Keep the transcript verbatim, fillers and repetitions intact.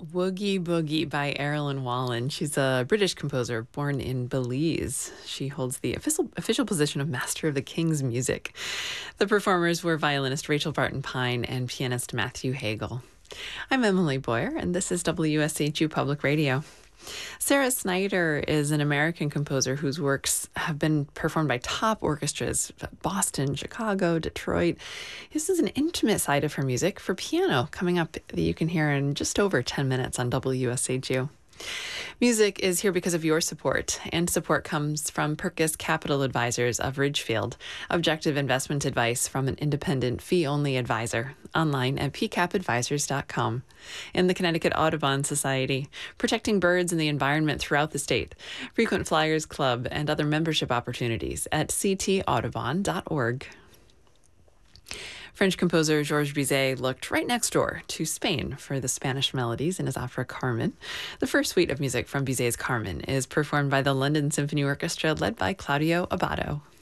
Woogie Boogie by Erilyn Wallen. She's a British composer born in Belize. She holds the official, official position of Master of the King's Music. The performers were violinist Rachel Barton Pine and pianist Matthew Hagel. I'm Emily Boyer, and this is W S H U Public Radio. Sarah Snyder is an American composer whose works have been performed by top orchestras, Boston, Chicago, Detroit. This is an intimate side of her music for piano coming up that you can hear in just over ten minutes on W S H U. Music is here because of your support, and support comes from Purkis Capital Advisors of Ridgefield, objective investment advice from an independent fee-only advisor, online at p cap advisors dot com, and the Connecticut Audubon Society, protecting birds and the environment throughout the state, Frequent Flyers Club, and other membership opportunities at c t audubon dot org. French composer Georges Bizet looked right next door to Spain for the Spanish melodies in his opera Carmen. The first suite of music from Bizet's Carmen is performed by the London Symphony Orchestra led by Claudio Abbado.